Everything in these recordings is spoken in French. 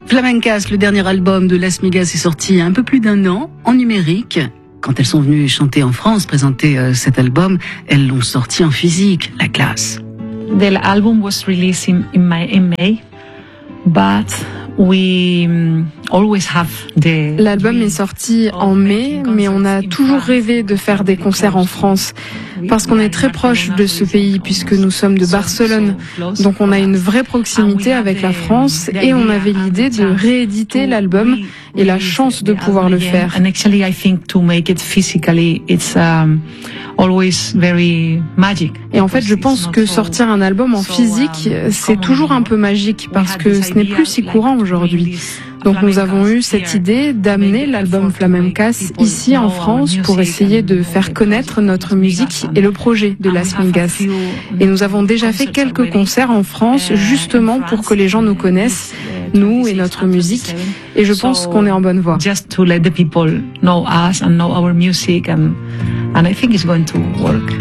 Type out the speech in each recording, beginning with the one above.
Flamencas, le dernier album de Las Migas, est sorti il y a un peu plus d'1 an, en numérique. Quand elles sont venues chanter en France, présenter cet album, elles l'ont sorti en physique, la classe. The album was released in May, but we always have the... L'album est sorti en mai, mais on a toujours rêvé de faire des concerts en France, parce qu'on est très proche de ce pays, puisque nous sommes de Barcelone. Donc on a une vraie proximité avec la France, et on avait l'idée de rééditer l'album, et la chance de pouvoir le faire. And actually I think to make it physically, it's always very magic. Et en fait, je pense que sortir un album en physique, c'est toujours un peu magique, parce que ce n'est plus si courant aujourd'hui. Donc nous avons eu cette idée d'amener l'album Flamencas ici en France pour essayer de faire connaître notre musique et le projet de Las Migas. Et nous avons déjà fait quelques concerts en France justement pour que les gens nous connaissent, nous et notre musique. Et je pense qu'on est en bonne voie. Just to let the people know us and know our music, and I think it's going to work.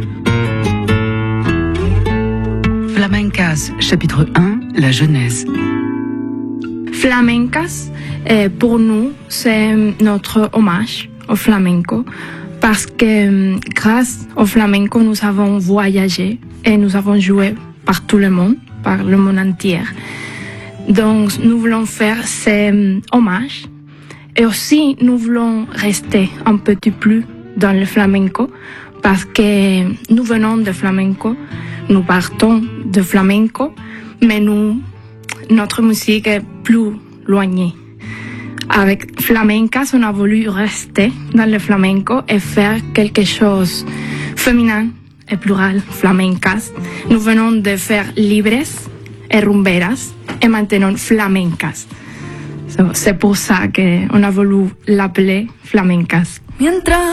Flamencas, chapitre 1, la genèse. Flamencas, pour nous, c'est notre hommage au flamenco, parce que grâce au flamenco, nous avons voyagé et nous avons joué par tout le monde entier. Donc, nous voulons faire ces hommages et aussi nous voulons rester un petit peu dans le flamenco, parce que nous venons de flamenco, nous partons de flamenco, mais notre musique est plus éloignée. Avec Flamencas, on a voulu rester dans le flamenco et faire quelque chose féminin et plural, flamencas. Nous venons de faire libres et rumberas et maintenant flamencas. C'est pour ça qu'on a voulu l'appeler Flamencas.